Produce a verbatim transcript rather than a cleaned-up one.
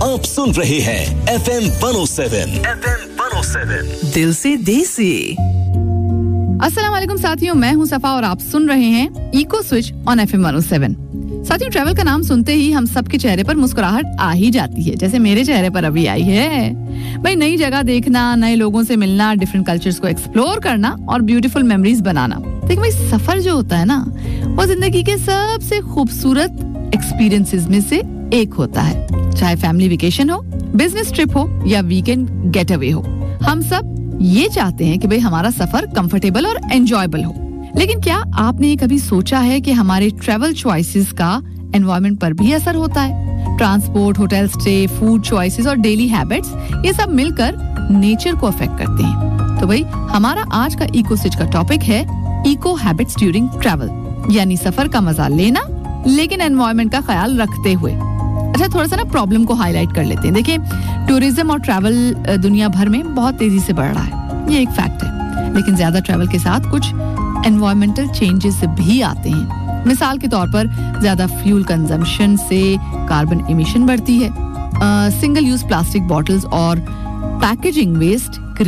आप सुन रहे हैं F M one O seven F M one O seven दिल से देसी। अस्सलाम वालेकुम साथियों, मैं हूं सफा और आप सुन रहे हैं eco switch on F M one O seven. साथियों, ट्रैवल का नाम सुनते ही हम सबके चेहरे पर मुस्कुराहट आ ही जाती है, जैसे मेरे चेहरे पर अभी आई है। भाई, नई जगह देखना, नए लोगों से मिलना, डिफरेंट कल्चर्स को एक्सप्लोर करना और ब्यूटीफुल मेमोरीज बनाना। देखिए भाई, सफर जो होता है ना, वो जिंदगी के सबसे खूबसूरत एक्सपीरियंसेस में से एक होता है। चाहे फैमिली वेकेशन हो, बिजनेस ट्रिप हो या वीकेंड गेट अवे हो, हम सब ये चाहते हैं कि भाई हमारा सफर कंफर्टेबल और एंजॉयबल हो। लेकिन क्या आपने कभी सोचा है कि हमारे ट्रैवल चॉइसेस का एनवायरनमेंट पर भी असर होता है? Transport, hotel stay, food choices और डेली हैबिट्स, ये सब मिलकर नेचर को अफेक्ट करते हैं। तो भाई, हमारा आज का इको स्विच का टॉपिक है इको हैबिट्स ड्यूरिंग ट्रैवल, यानी सफर का मजा लेना लेकिन एनवायरनमेंट का ख्याल रखते हुए। अच्छा, थोड़ा सा ना प्रॉब्लम को हाईलाइट कर लेते हैं। देखिए, टूरिज्म और ट्रैवल दुनिया भर में बहुत तेजी से बढ़ रहा है, ये एक फैक्ट है। लेकिन ज्यादा ट्रैवल के साथ कुछ एनवायरमेंटल चेंजेस भी आते हैं। मिसाल के तौर पर ज्यादा फ्यूल कंजम्पशन से कार्बन एमिशन बढ़ती है, सिंगल यूज प्लास्टिक बॉटल्स और पैकेजिंग वेस्ट